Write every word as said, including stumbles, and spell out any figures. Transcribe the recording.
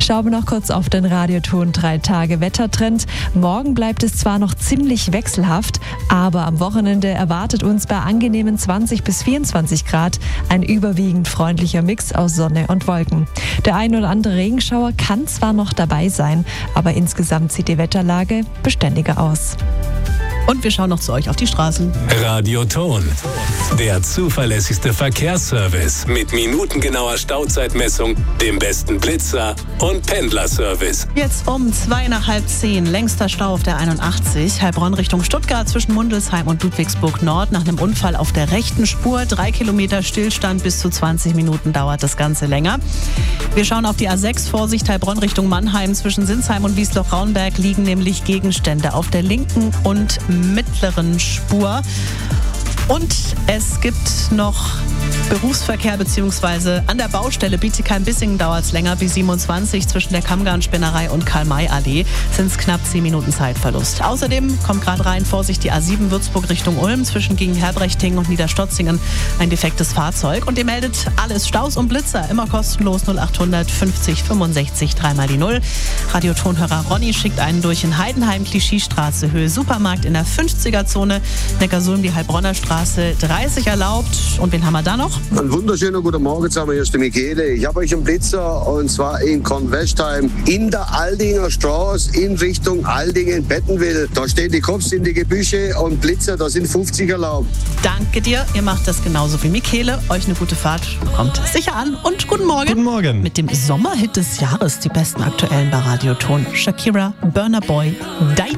Schauen wir noch kurz auf den Radioton drei Tage Wettertrend. Morgen bleibt es zwar noch ziemlich wechselhaft, aber am Wochenende erwartet uns bei angenehmen zwanzig bis vierundzwanzig Grad ein überwiegend freundlicher Mix aus Sonne und Wolken. Der ein oder andere Regenschauer kann zwar noch dabei sein, aber insgesamt sieht die Wetterlage beständiger aus. Und wir schauen noch zu euch auf die Straßen. Radioton, der zuverlässigste Verkehrsservice mit minutengenauer Stauzeitmessung, dem besten Blitzer und Pendlerservice. Jetzt um zwei nach halb zehn, längster Stau auf der einundachtzig, Heilbronn Richtung Stuttgart zwischen Mundelsheim und Ludwigsburg Nord nach einem Unfall auf der rechten Spur. Drei Kilometer Stillstand, bis zu zwanzig Minuten dauert das Ganze länger. Wir schauen auf die A sechs, Vorsicht Heilbronn Richtung Mannheim. Zwischen Sinsheim und Wiesloch-Raunberg liegen nämlich Gegenstände auf der linken und mittleren Spur. Und es gibt noch Berufsverkehr bzw. an der Baustelle Bietigheim-Bissingen dauert es länger, B siebenundzwanzig zwischen der Kammgarn-Spinnerei und Karl-May-Allee sind es knapp zehn Minuten Zeitverlust. Außerdem kommt gerade rein, Vorsicht, die A sieben Würzburg Richtung Ulm zwischen Gegenherbrechtingen und Niederstotzingen ein defektes Fahrzeug. Und ihr meldet alles, Staus und Blitzer, immer kostenlos null achthundert fünfzig fünfundsechzig dreimal die Null. Radiotonhörer Ronny schickt einen durch in Heidenheim, Klischiestraße, Höhe Supermarkt in der fünfziger-Zone, Neckarsulm die Heilbronner Straße dreißig erlaubt. Und wen haben wir da noch? Einen wunderschönen guten Morgen zusammen, hier ist der Michele. Ich habe euch einen Blitzer und zwar in Kornwestheim in der Aldinger Straße in Richtung Aldingen-Bettenwil. Da stehen die Cops in die Gebüsche und Blitzer, da sind fünfzig erlaubt. Danke dir, ihr macht das genauso wie Michele. Euch eine gute Fahrt, kommt sicher an und guten Morgen. Guten Morgen. Mit dem Sommerhit des Jahres, die besten aktuellen bei Radioton. Shakira, Burna Boy, Die